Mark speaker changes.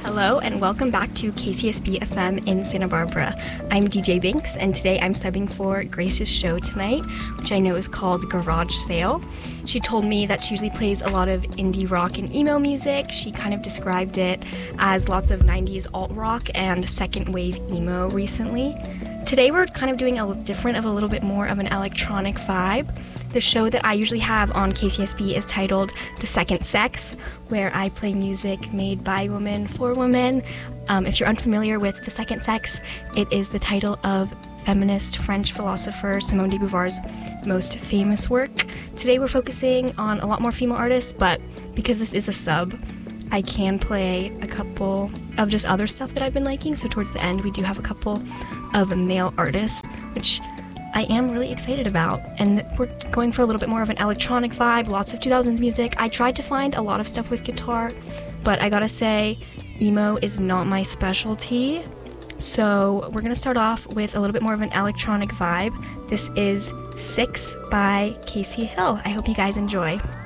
Speaker 1: Hello and welcome back to KCSB FM in Santa Barbara. I'm DJ Binks and today I'm subbing for Grace's show tonight, which I know is called Garage Sale. She told me that she usually plays a lot of indie rock and emo music. She kind of described it as lots of 90s alt rock and second wave emo recently. Today we're kind of doing a little bit more of an electronic vibe. The show that I usually have on KCSB is titled The Second Sex, where I play music made by women for women. If you're unfamiliar with The Second Sex, it is the title of feminist French philosopher Simone de Beauvoir's most famous work. Today we're focusing on a lot more female artists, but because this is a sub, I can play a couple of just other stuff that I've been liking. So towards the end, we do have a couple of male artists, which I am really excited about. And we're going for a little bit more of an electronic vibe, lots of 2000s music. I tried to find a lot of stuff with guitar, but I gotta say, emo is not my specialty. So we're gonna start off with a little bit more of an electronic vibe. This is 6 by Casey Hill. I hope you guys enjoy.